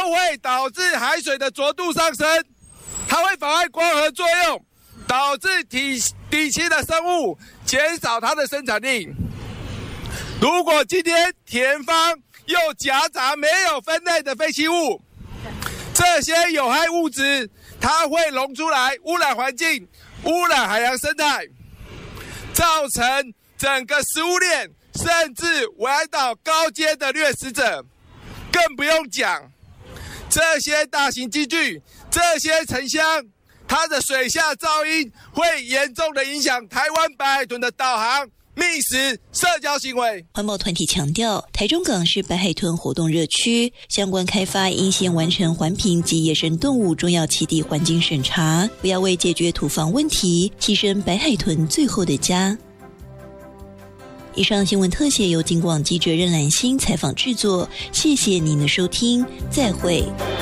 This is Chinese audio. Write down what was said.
会导致海水的浊度上升，它会妨碍光合作用，导致底栖的生物减少它的生产力。如果今天田方又夹杂没有分类的废弃物，这些有害物质它会溶出来，污染环境，污染海洋生态，造成整个食物链甚至危害到高阶的掠食者。更不用讲这些大型机具，这些沉箱，它的水下噪音会严重的影响台湾白海豚的导航、觅食、社交行为。 环保团体强调，台中港是白海豚活动热区，相关开发应先完成环评及野生动物重要栖地环境审查，不要为解决土防问题牺牲白海豚最后的家。以上新闻特写由警广记者任兰心采访制作，谢谢您的收听，再会。